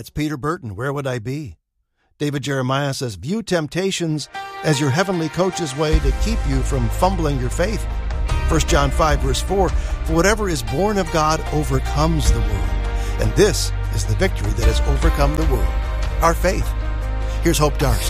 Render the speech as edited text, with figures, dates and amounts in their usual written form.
it's Peter Burton. Where would I be? David Jeremiah says, view temptations as your heavenly coach's way to keep you from fumbling your faith. 1 John 5, verse 4, for whatever is born of God overcomes the world. And this is the victory that has overcome the world, our faith. Here's Hope Darst.